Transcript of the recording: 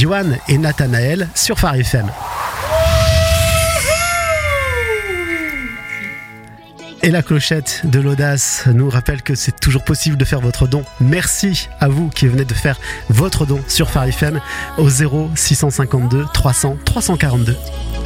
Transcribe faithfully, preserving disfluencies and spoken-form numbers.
Johan et Nathanaël sur Phare F M. Et la clochette de l'audace nous rappelle que c'est toujours possible de faire votre don. Merci à vous qui venez de faire votre don sur Phare F M au zéro six cent cinquante-deux trois cents trois cent quarante-deux.